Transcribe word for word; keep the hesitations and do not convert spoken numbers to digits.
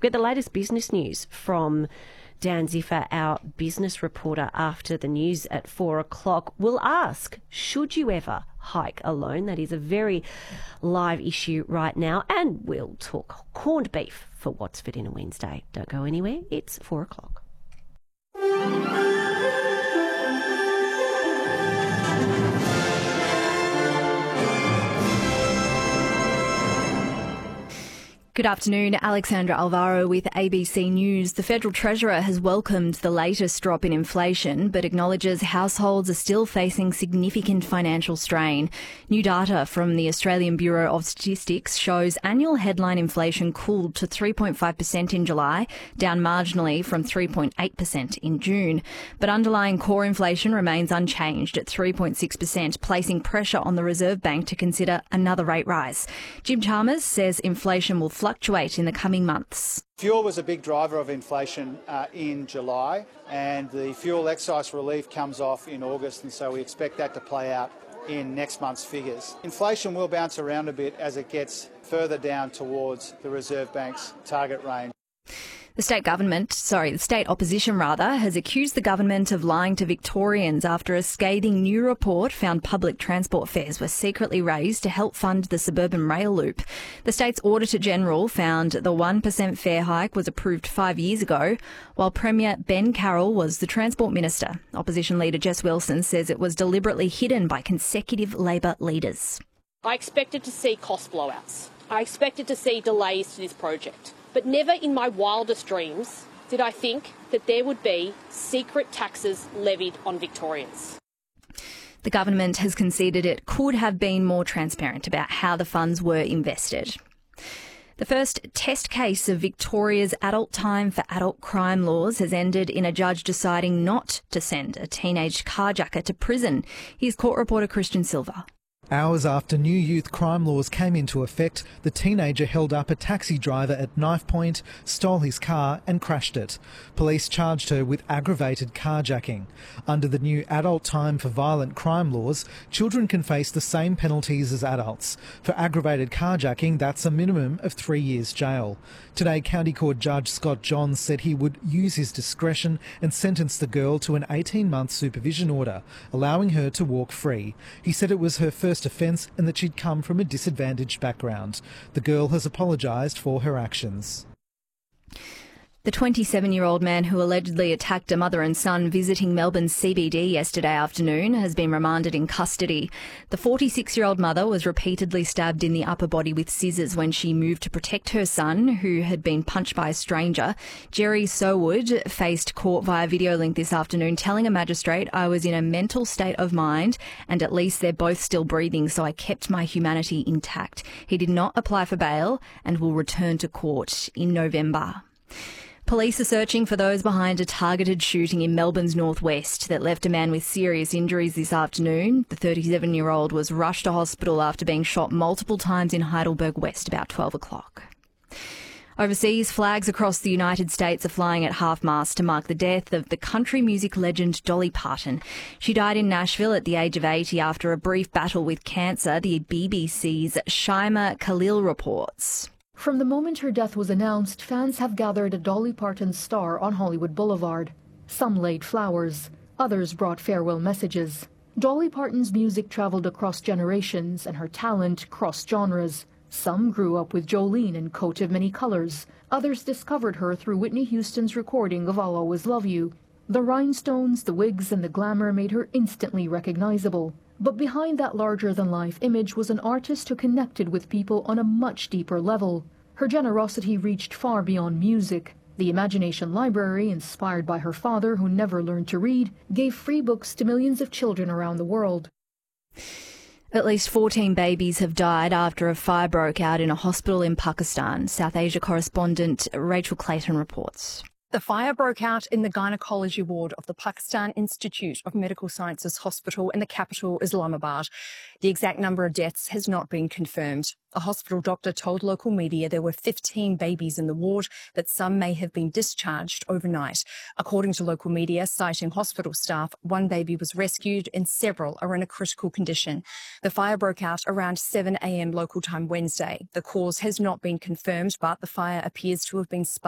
get the latest business news from Dan Ziffer, our business reporter, after the news at four o'clock. We'll ask, should you ever hike alone? That is a very live issue right now. And we'll talk corned beef for What's for Dinner Wednesday. Don't go anywhere. It's four o'clock. Good afternoon, Alexandra Alvaro with A B C News. The Federal Treasurer has welcomed the latest drop in inflation, but acknowledges households are still facing significant financial strain. New data from the Australian Bureau of Statistics shows annual headline inflation cooled to three point five percent in July, down marginally from three point eight percent in June. But underlying core inflation remains unchanged at three point six percent, placing pressure on the Reserve Bank to consider another rate rise. Jim Chalmers says inflation will fluctuate in the coming months. Fuel was a big driver of inflation uh, in July, and the fuel excise relief comes off in August, and so we expect that to play out in next month's figures. Inflation will bounce around a bit as it gets further down towards the Reserve Bank's target range. The state government, sorry, the state opposition rather, has accused the government of lying to Victorians after a scathing new report found public transport fares were secretly raised to help fund the suburban rail loop. The state's Auditor General found the one percent fare hike was approved five years ago, while Premier Ben Carroll was the Transport Minister. Opposition leader Jess Wilson says it was deliberately hidden by consecutive Labor leaders. I expected to see cost blowouts. I expected to see delays to this project. But never in my wildest dreams did I think that there would be secret taxes levied on Victorians. The government has conceded it could have been more transparent about how the funds were invested. The first test case of Victoria's adult time for adult crime laws has ended in a judge deciding not to send a teenage carjacker to prison. Here's court reporter Christian Silva. Hours after new youth crime laws came into effect, the teenager held up a taxi driver at knife point, stole his car and crashed it. Police charged her with aggravated carjacking. Under the new adult time for violent crime laws, children can face the same penalties as adults. For aggravated carjacking, that's a minimum of three years jail. Today, County Court Judge Scott Johns said he would use his discretion and sentence the girl to an eighteen-month supervision order, allowing her to walk free. He said it was her first offence and that she'd come from a disadvantaged background. The girl has apologised for her actions. The twenty-seven-year-old man who allegedly attacked a mother and son visiting Melbourne's C B D yesterday afternoon has been remanded in custody. The forty-six-year-old mother was repeatedly stabbed in the upper body with scissors when she moved to protect her son, who had been punched by a stranger. Jerry Sowood faced court via video link this afternoon, telling a magistrate, "I was in a mental state of mind and at least they're both still breathing, so I kept my humanity intact." He did not apply for bail and will return to court in November. Police are searching for those behind a targeted shooting in Melbourne's northwest that left a man with serious injuries this afternoon. The thirty-seven-year-old was rushed to hospital after being shot multiple times in Heidelberg West about twelve o'clock. Overseas, flags across the United States are flying at half-mast to mark the death of the country music legend Dolly Parton. She died in Nashville at the age of eighty after a brief battle with cancer, the B B C's Shaima Khalil reports. From the moment her death was announced, fans have gathered at Dolly Parton's star on Hollywood Boulevard. Some laid flowers, others brought farewell messages. Dolly Parton's music traveled across generations and her talent crossed genres. Some grew up with Jolene and Coat of Many Colors. Others discovered her through Whitney Houston's recording of I'll Always Love You. The rhinestones, the wigs and the glamour made her instantly recognizable. But behind that larger-than-life image was an artist who connected with people on a much deeper level. Her generosity reached far beyond music. The Imagination Library, inspired by her father who never learned to read, gave free books to millions of children around the world. At least fourteen babies have died after a fire broke out in a hospital in Pakistan. South Asia correspondent Rachel Clayton reports. The fire broke out in the gynecology ward of the Pakistan Institute of Medical Sciences Hospital in the capital, Islamabad. The exact number of deaths has not been confirmed. A hospital doctor told local media there were fifteen babies in the ward, but some may have been discharged overnight. According to local media, citing hospital staff, one baby was rescued and several are in a critical condition. The fire broke out around seven a m local time Wednesday. The cause has not been confirmed, but the fire appears to have been sparked